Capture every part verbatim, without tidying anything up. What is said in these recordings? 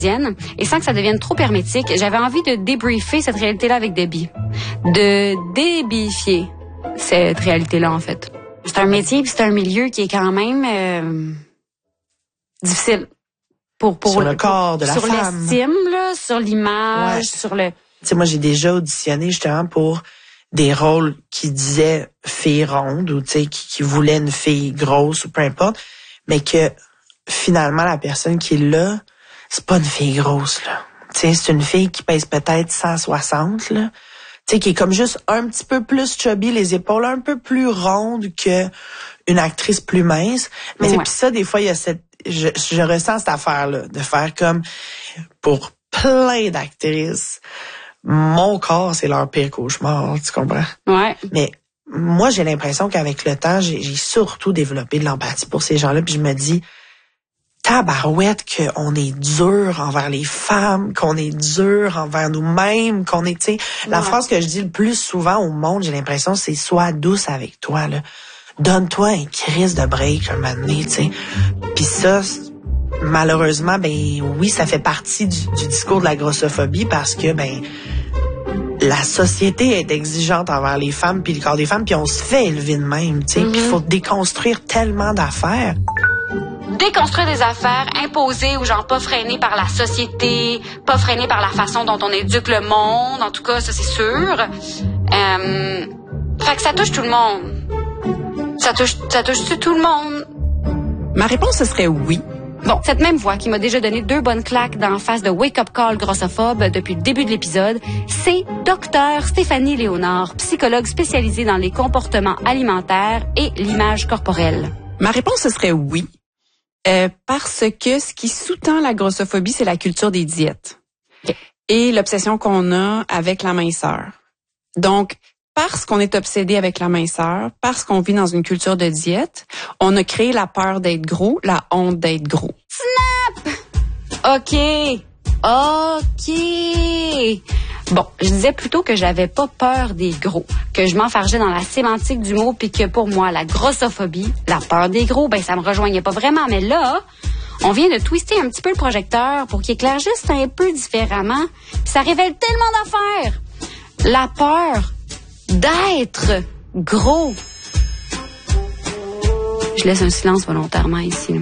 Et sans que ça devienne trop hermétique, j'avais envie de débriefer cette réalité-là avec Debbie. De débifier cette réalité-là, en fait. C'est un métier, puis c'est un milieu qui est quand même euh, difficile. Pour, pour sur le corps de la sur femme. Sur l'estime, là, sur l'image, ouais. sur le... Tu sais, moi, j'ai déjà auditionné justement pour des rôles qui disaient fille ronde ou, tu sais, qui, qui voulaient une fille grosse ou peu importe, mais que finalement, la personne qui est là, c'est pas une fille grosse, là. Tu sais, c'est une fille qui pèse peut-être cent soixante, là. Tu sais, qui est comme juste un petit peu plus chubby, les épaules un peu plus rondes que une actrice plus mince. Mais ouais. Puis ça, des fois, il y a cette, je, je ressens cette affaire-là, de faire comme, pour plein d'actrices, mon corps, c'est leur pire cauchemar, tu comprends? Ouais. Mais moi, j'ai l'impression qu'avec le temps, j'ai, j'ai surtout développé de l'empathie pour ces gens-là, puis je me dis, tabarouette qu'on est dur envers les femmes, qu'on est dur envers nous-mêmes, qu'on est, tu sais, ouais. La phrase que je dis le plus souvent au monde, j'ai l'impression, c'est « sois douce avec toi », là. Donne-toi un crise de break un moment donné, tu sais. Puis ça, malheureusement, ben oui, ça fait partie du, du discours de la grossophobie parce que, ben, la société est exigeante envers les femmes puis le corps des femmes, puis on se fait élever de même, tu sais. Mm-hmm. Puis il faut déconstruire tellement d'affaires. Déconstruire des affaires imposées ou genre pas freinées par la société, pas freinées par la façon dont on éduque le monde, en tout cas, ça c'est sûr. Euh, fait que ça touche tout le monde. Ça touche, ça touche tout le monde. Ma réponse, ce serait oui. Bon, cette même voix qui m'a déjà donné deux bonnes claques d'en face de Wake Up Call grossophobe depuis le début de l'épisode, c'est Docteur Stéphanie Léonard, psychologue spécialisée dans les comportements alimentaires et l'image corporelle. Ma réponse, ce serait oui. Euh, parce que ce qui sous-tend la grossophobie, c'est la culture des diètes. Okay. Et l'obsession qu'on a avec la minceur. Donc, parce qu'on est obsédé avec la minceur, parce qu'on vit dans une culture de diète, on a créé la peur d'être gros, la honte d'être gros. Snap! OK. OK. Bon, je disais plutôt que j'avais pas peur des gros, que je m'enfargeais dans la sémantique du mot, puis que pour moi, la grossophobie, la peur des gros, ben ça me rejoignait pas vraiment. Mais là, on vient de twister un petit peu le projecteur pour qu'il éclaire juste un peu différemment. Puis ça révèle tellement d'affaires. La peur d'être gros. Je laisse un silence volontairement ici.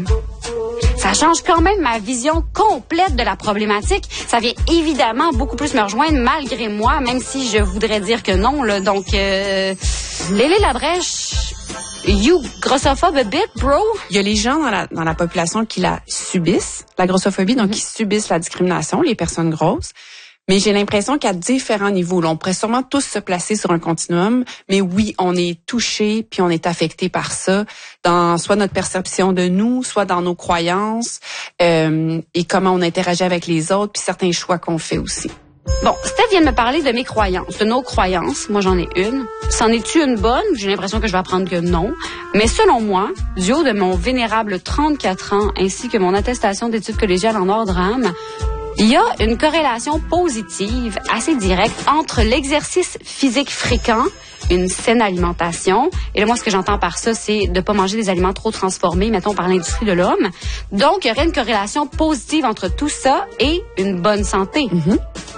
Ça change quand même ma vision complète de la problématique. Ça vient évidemment beaucoup plus me rejoindre malgré moi, même si je voudrais dire que non. Là. Donc, euh, Lélé Labrèche, you grossophobe a bit, bro? Il y a les gens dans la, dans la population qui la subissent, la grossophobie, donc mm-hmm. qui subissent la discrimination, les personnes grosses. Mais j'ai l'impression qu'à différents niveaux, là, on pourrait sûrement tous se placer sur un continuum, mais oui, on est touché puis on est affecté par ça, dans soit notre perception de nous, soit dans nos croyances euh, et comment on interagit avec les autres, puis certains choix qu'on fait aussi. Bon, Steph vient de me parler de mes croyances, de nos croyances. Moi, j'en ai une. C'en est-tu une bonne? J'ai l'impression que je vais apprendre que non. Mais selon moi, du haut de mon vénérable trente-quatre ans, ainsi que mon attestation d'études collégiales en ordre âme, il y a une corrélation positive assez directe entre l'exercice physique fréquent, une saine alimentation, et là, moi, ce que j'entends par ça, c'est de pas manger des aliments trop transformés, mettons, par l'industrie de l'homme. Donc, il y aurait une corrélation positive entre tout ça et une bonne santé. Mm-hmm.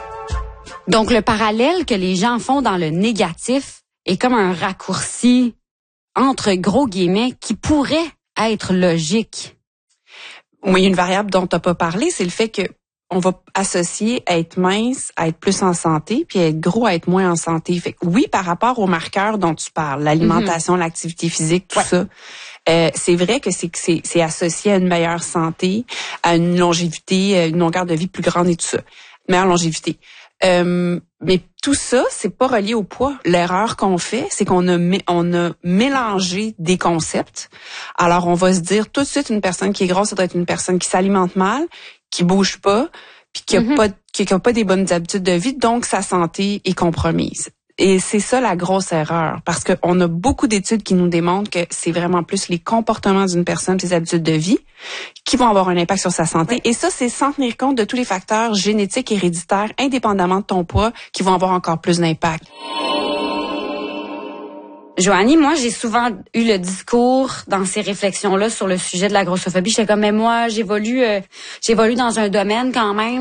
Donc, le parallèle que les gens font dans le négatif est comme un raccourci entre gros guillemets qui pourrait être logique. Oui, une variable dont tu n'as pas parlé, c'est le fait que on va associer être mince à être plus en santé, puis être gros à être moins en santé. Fait que oui, par rapport aux marqueurs dont tu parles, l'alimentation, mm-hmm. l'activité physique, tout ouais. ça, euh, c'est vrai que c'est, que c'est, c'est associé à une meilleure santé, à une longévité, une longueur de vie plus grande et tout ça. Meilleure longévité. Euh, mais tout ça, c'est pas relié au poids. L'erreur qu'on fait, c'est qu'on a on a mélangé des concepts. Alors, on va se dire tout de suite une personne qui est grosse, ça doit être une personne qui s'alimente mal, qui bouge pas, puis qui a mm-hmm. pas qui a pas des bonnes habitudes de vie, donc sa santé est compromise. Et c'est ça la grosse erreur, parce que on a beaucoup d'études qui nous démontrent que c'est vraiment plus les comportements d'une personne, ses habitudes de vie, qui vont avoir un impact sur sa santé. Oui. Et ça, c'est sans tenir compte de tous les facteurs génétiques, héréditaires, indépendamment de ton poids, qui vont avoir encore plus d'impact. Joanie, moi, j'ai souvent eu le discours dans ces réflexions-là sur le sujet de la grossophobie. J'étais comme, mais moi, j'évolue, euh, j'évolue dans un domaine quand même